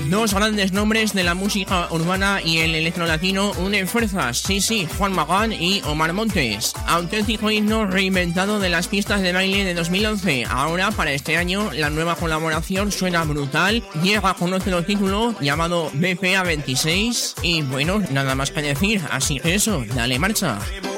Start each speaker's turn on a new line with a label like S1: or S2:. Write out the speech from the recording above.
S1: Dos grandes nombres de la música urbana y el electrolatino unen fuerzas. Sí, Juan Magán y Omar Montes. Auténtico himno reinventado de las pistas de baile de 2011. Ahora, para este año, la nueva colaboración suena brutal. Llega con otro título llamado BPA 26. Y bueno, nada más que decir. Así que eso, dale marcha.